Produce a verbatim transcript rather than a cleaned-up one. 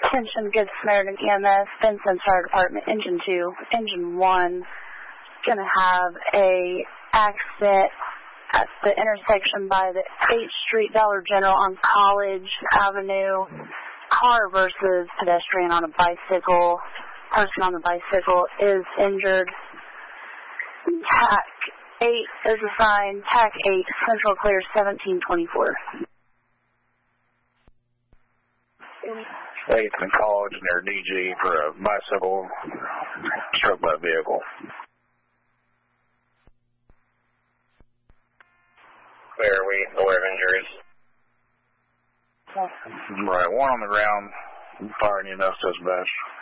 Attention, Good Samaritan E M S, Benson Fire Department, Engine two, Engine one, gonna have a accident at the intersection by the eighth Street Dollar General on College Avenue. Car versus pedestrian on a bicycle. Person on the bicycle is injured. T A C eight is assigned. T A C eight, Central Clear seventeen twenty-four. eighth and College near D G for a bicycle struck by a vehicle. Clear, we aware of injuries. Right, one on the ground, firing the enough dispatch.